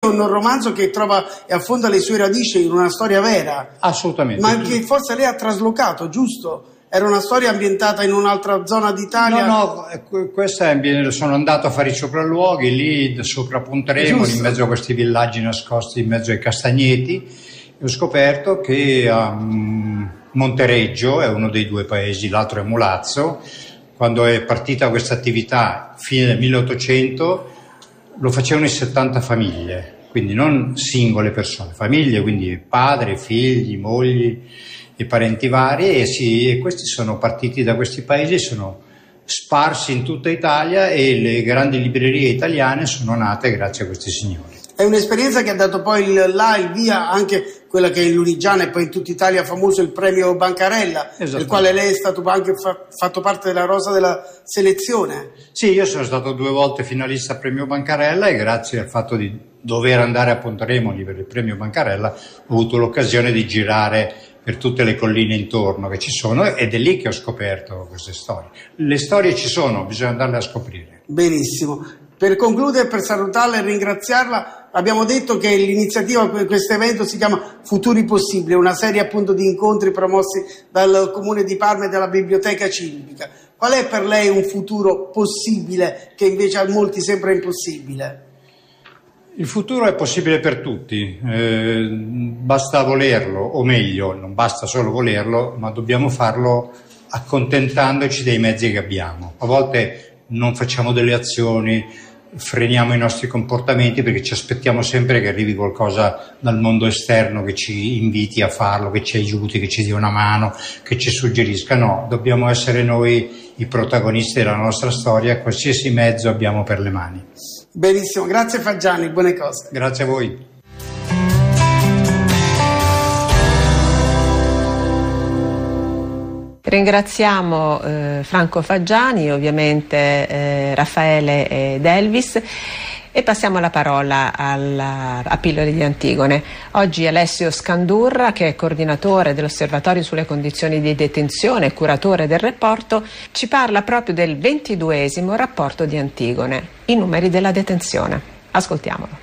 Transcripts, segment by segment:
un romanzo che trova e affonda le sue radici in una storia vera. Assolutamente. Ma che forse lei ha traslocato, giusto? Era una storia ambientata in un'altra zona d'Italia? No, questa sono andato a fare i sopralluoghi lì sopra Pontremoli, in mezzo a questi villaggi nascosti in mezzo ai castagneti, e ho scoperto che Montereggio è uno dei due paesi, l'altro è Mulazzo. Quando è partita questa attività, fine del 1800, lo facevano in 70 famiglie, quindi non singole persone, famiglie, quindi padre, figli, mogli e parenti vari, e questi sono partiti da questi paesi, sono sparsi in tutta Italia, e le grandi librerie italiane sono nate grazie a questi signori. È un'esperienza che ha dato poi il via anche quella che è in Lunigiana e poi in tutta Italia famoso il premio Bancarella, del quale lei è stato anche fatto parte della rosa della selezione. Sì, io sono stato 2 volte finalista al premio Bancarella, e grazie al fatto di dover andare a Pontremoli per il premio Bancarella ho avuto l'occasione di girare per tutte le colline intorno che ci sono, ed è lì che ho scoperto queste storie. Le storie ci sono, bisogna andarle a scoprire. Benissimo. Per concludere, per salutarla e ringraziarla, abbiamo detto che l'iniziativa per questo evento si chiama Futuri Possibili, una serie appunto di incontri promossi dal Comune di Parma e dalla Biblioteca Civica. Qual è per lei un futuro possibile che invece a molti sembra impossibile? Il futuro è possibile per tutti, basta volerlo, o meglio, non basta solo volerlo, ma dobbiamo farlo accontentandoci dei mezzi che abbiamo. A volte non facciamo delle azioni, freniamo i nostri comportamenti perché ci aspettiamo sempre che arrivi qualcosa dal mondo esterno che ci inviti a farlo, che ci aiuti, che ci dia una mano, che ci suggerisca. No, dobbiamo essere noi i protagonisti della nostra storia, qualsiasi mezzo abbiamo per le mani. Benissimo, grazie Faggiani, buone cose. Grazie a voi. Ringraziamo Franco Faggiani, ovviamente Raffaele ed Elvis, e passiamo la parola a Pillole di Antigone. Oggi Alessio Scandurra, che è coordinatore dell'Osservatorio sulle condizioni di detenzione e curatore del rapporto, ci parla proprio del 22esimo rapporto di Antigone, i numeri della detenzione. Ascoltiamolo.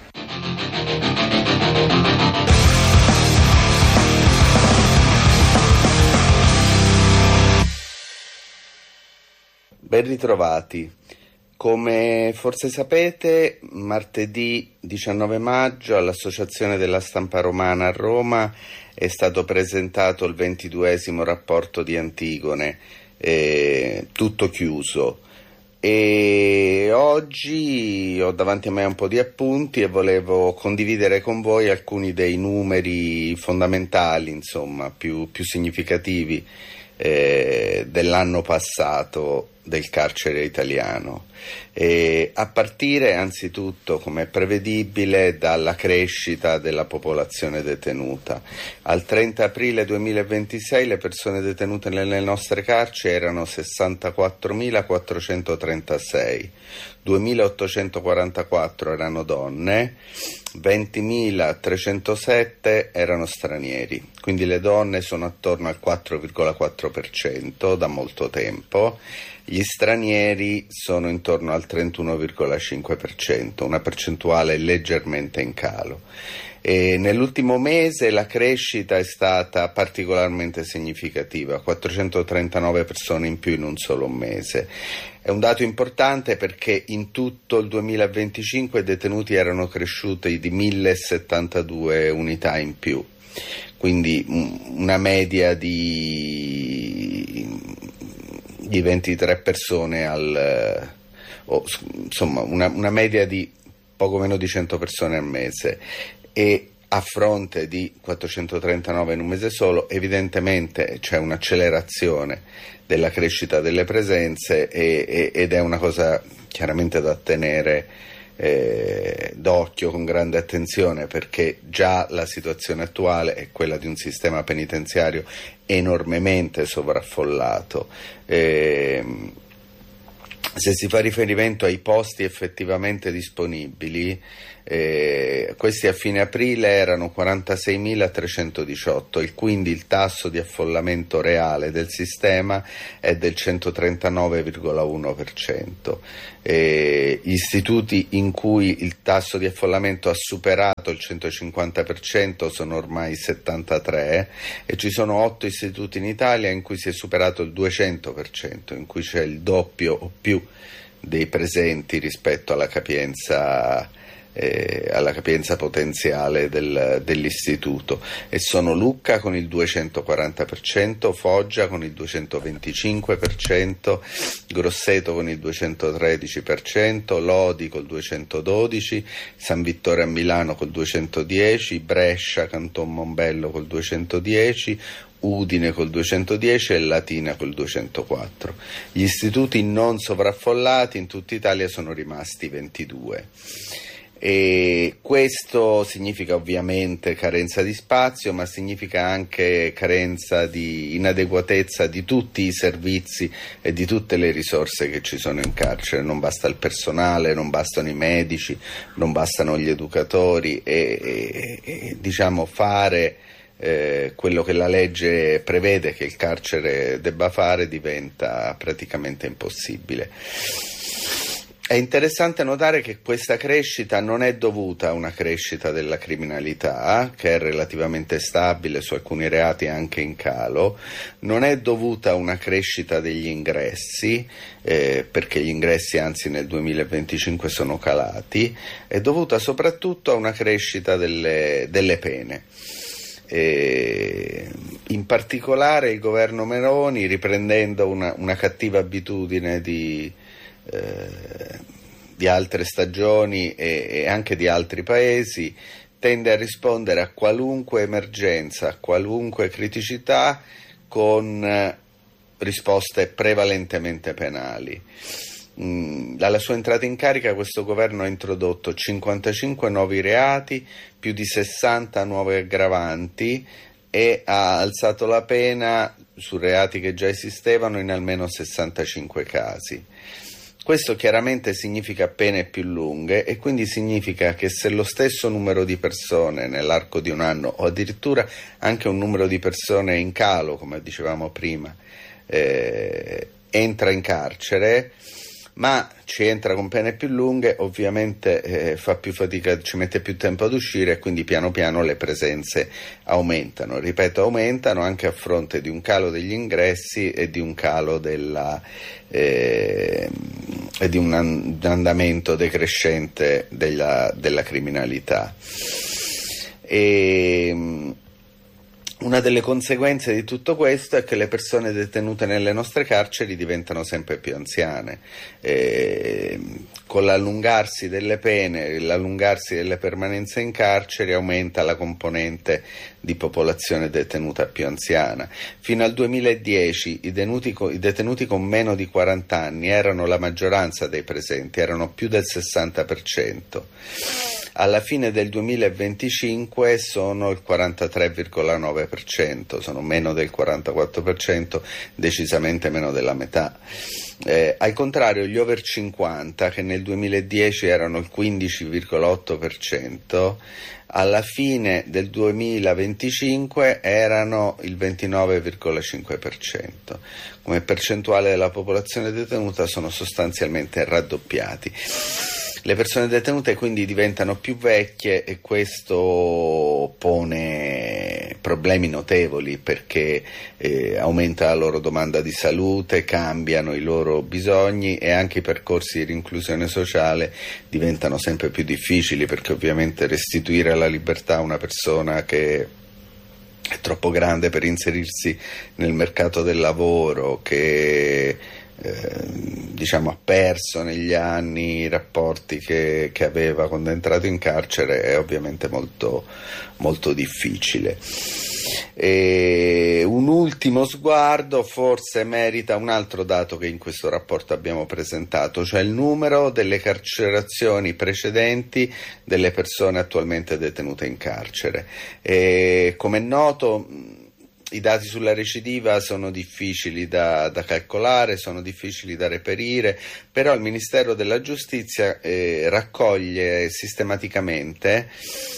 Ben ritrovati. Come forse sapete, martedì 19 maggio all'Associazione della Stampa Romana a Roma è stato presentato il 22esimo rapporto di Antigone, tutto chiuso. E oggi ho davanti a me un po' di appunti e volevo condividere con voi alcuni dei numeri fondamentali, insomma, più significativi dell'anno passato del carcere italiano, a partire anzitutto, come è prevedibile, dalla crescita della popolazione detenuta. Al 30 aprile 2026 le persone detenute nelle nostre carceri erano 64.436, 2.844 erano donne, 20.307 erano stranieri, quindi le donne sono attorno al 4,4% da molto tempo, gli stranieri sono intorno al 31,5%, una percentuale leggermente in calo. E nell'ultimo mese la crescita è stata particolarmente significativa, 439 persone in più in un solo mese. È un dato importante perché in tutto il 2025 i detenuti erano cresciuti di 1.072 unità in più, quindi una media di 23 persone insomma una media di poco meno di 100 persone al mese, e a fronte di 439 in un mese solo evidentemente c'è un'accelerazione della crescita delle presenze ed è una cosa chiaramente da tenere d'occhio con grande attenzione, perché già la situazione attuale è quella di un sistema penitenziario enormemente sovraffollato. Se si fa riferimento ai posti effettivamente disponibili, Questi a fine aprile erano 46.318 e quindi il tasso di affollamento reale del sistema è del 139,1%. Gli istituti in cui il tasso di affollamento ha superato il 150% sono ormai 73 e ci sono 8 istituti in Italia in cui si è superato il 200%, in cui c'è il doppio o più dei presenti rispetto alla capienza potenziale dell'istituto, e sono Lucca con il 240%, Foggia con il 225%, Grosseto con il 213%, Lodi col 212%, San Vittore a Milano col 210%, Brescia, Canton Mombello col 210%, Udine col 210 e Latina col 204. Gli istituti non sovraffollati in tutta Italia sono rimasti 22. E questo significa ovviamente carenza di spazio, ma significa anche carenza di inadeguatezza di tutti i servizi e di tutte le risorse che ci sono in carcere. Non basta il personale, non bastano i medici, non bastano gli educatori e diciamo fare quello che la legge prevede che il carcere debba fare diventa praticamente impossibile. È interessante notare che questa crescita non è dovuta a una crescita della criminalità, che è relativamente stabile, su alcuni reati anche in calo, non è dovuta a una crescita degli ingressi, perché gli ingressi anzi nel 2025 sono calati, è dovuta soprattutto a una crescita delle pene. In particolare il governo Meloni, riprendendo una cattiva abitudine di altre stagioni e anche di altri paesi, tende a rispondere a qualunque emergenza, a qualunque criticità con risposte prevalentemente penali. Dalla sua entrata in carica questo governo ha introdotto 55 nuovi reati, più di 60 nuove aggravanti e ha alzato la pena su reati che già esistevano in almeno 65 casi. Questo chiaramente significa pene più lunghe e quindi significa che se lo stesso numero di persone nell'arco di un anno o addirittura anche un numero di persone in calo, come dicevamo prima, entra in carcere, ma ci entra con pene più lunghe, ovviamente fa più fatica, ci mette più tempo ad uscire e quindi piano piano le presenze aumentano. Ripeto, aumentano anche a fronte di un calo degli ingressi e di un calo e di un andamento decrescente della criminalità. Una delle conseguenze di tutto questo è che le persone detenute nelle nostre carceri diventano sempre più anziane. Con l'allungarsi delle pene, l'allungarsi delle permanenze in carcere aumenta la componente di popolazione detenuta più anziana. Fino al 2010 i detenuti con meno di 40 anni erano la maggioranza dei presenti, erano più del 60%. Alla fine del 2025 sono il 43,9%, sono meno del 44%, decisamente meno della metà. Al contrario, gli over 50, che nel 2010 erano il 15,8%, alla fine del 2025 erano il 29,5%. Come percentuale della popolazione detenuta sono sostanzialmente raddoppiati. Le persone detenute quindi diventano più vecchie e questo pone problemi notevoli perché aumenta la loro domanda di salute, cambiano i loro bisogni e anche i percorsi di rinclusione sociale diventano sempre più difficili, perché ovviamente restituire alla libertà una persona che è troppo grande per inserirsi nel mercato del lavoro, che ha perso negli anni i rapporti che aveva quando è entrato in carcere, è ovviamente molto, molto difficile. Un ultimo sguardo forse merita un altro dato che in questo rapporto abbiamo presentato, cioè il numero delle carcerazioni precedenti delle persone attualmente detenute in carcere. Come è noto, I dati sulla recidiva sono difficili da calcolare, sono difficili da reperire, però il Ministero della Giustizia raccoglie sistematicamente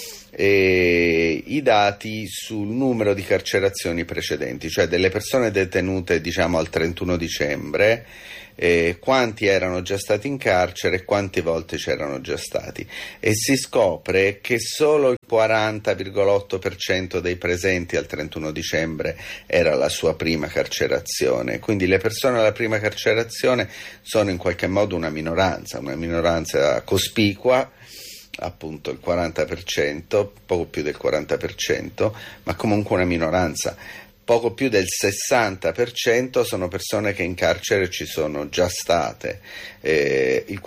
i dati sul numero di carcerazioni precedenti, cioè delle persone detenute diciamo al 31 dicembre, quanti erano già stati in carcere e quante volte c'erano già stati, e si scopre che solo il 40,8% dei presenti al 31 dicembre era la sua prima carcerazione, quindi le persone alla prima carcerazione sono in qualche modo una minoranza cospicua, appunto il 40%, poco più del 40%, ma comunque una minoranza. Poco più del 60% sono persone che in carcere ci sono già state. Il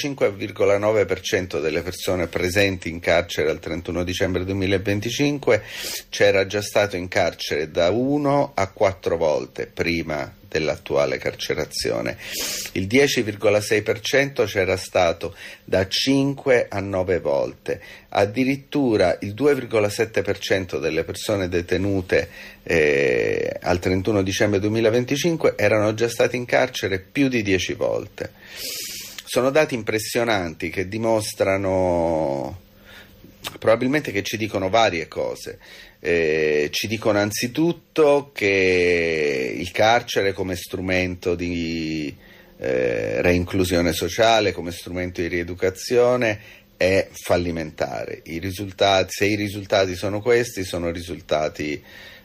45,9% delle persone presenti in carcere al 31 dicembre 2025 c'era già stato in carcere da 1 a 4 volte prima dell'attuale carcerazione. Il 10,6% c'era stato da 5 a 9 volte. Addirittura il 2,7% delle persone detenute al 31 dicembre 2025 erano già stati in carcere più di 10 volte. Sono dati impressionanti che dimostrano, probabilmente, che ci dicono varie cose. Ci dicono anzitutto che il carcere come strumento di reinclusione sociale, come strumento di rieducazione, è fallimentare. Se i risultati sono questi, sono risultati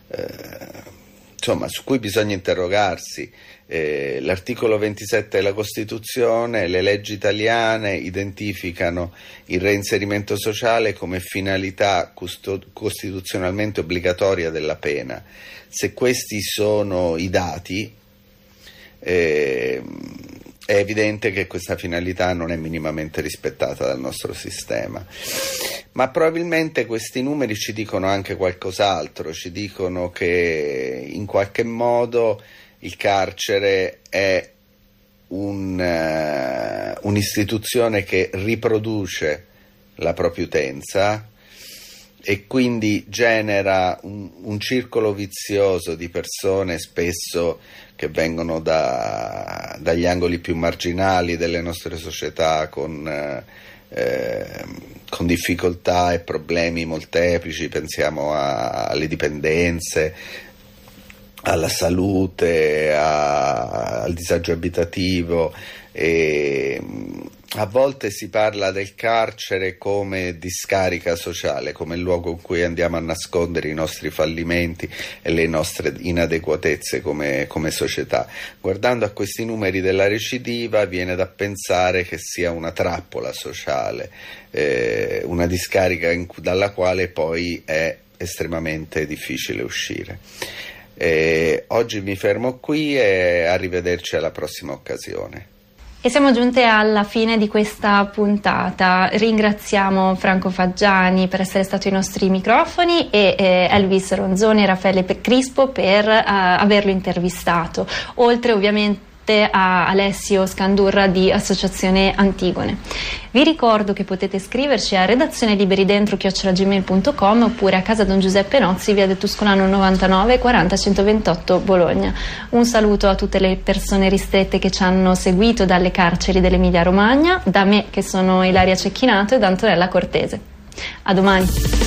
su cui bisogna interrogarsi. L'articolo 27 della Costituzione, le leggi italiane identificano il reinserimento sociale come finalità costituzionalmente obbligatoria della pena. Se questi sono i dati, è evidente che questa finalità non è minimamente rispettata dal nostro sistema. Ma probabilmente questi numeri ci dicono anche qualcos'altro, ci dicono che in qualche modo il carcere è un'istituzione che riproduce la propria utenza e quindi genera un circolo vizioso di persone spesso che vengono dagli angoli più marginali delle nostre società con difficoltà e problemi molteplici, pensiamo alle dipendenze, alla salute, al disagio abitativo, e a volte si parla del carcere come discarica sociale, come il luogo in cui andiamo a nascondere i nostri fallimenti e le nostre inadeguatezze come società. Guardando a questi numeri della recidiva viene da pensare che sia una trappola sociale, una discarica dalla quale poi è estremamente difficile uscire. Oggi mi fermo qui e arrivederci alla prossima occasione. E siamo giunte alla fine di questa puntata. Ringraziamo Franco Faggiani per essere stato ai nostri microfoni e Elvis Ronzoni e Raffaele Crispo per averlo intervistato, oltre ovviamente a Alessio Scandurra di Associazione Antigone. Vi ricordo che potete scriverci a redazioneliberidentro@gmail.com oppure a casa Don Giuseppe Nozzi, via del Tuscolano 99 40 128 Bologna. Un saluto a tutte le persone ristrette che ci hanno seguito dalle carceri dell'Emilia Romagna, da me che sono Ilaria Cecchinato e da Antonella Cortese. A domani.